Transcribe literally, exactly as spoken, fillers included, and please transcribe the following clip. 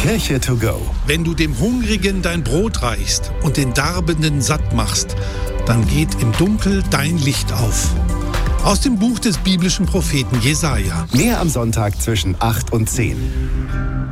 Kirche to go. Wenn du dem Hungrigen dein Brot reichst und den Darbenden satt machst, dann geht im Dunkel dein Licht auf. Aus dem Buch des biblischen Propheten Jesaja. Mehr am Sonntag zwischen acht und zehn.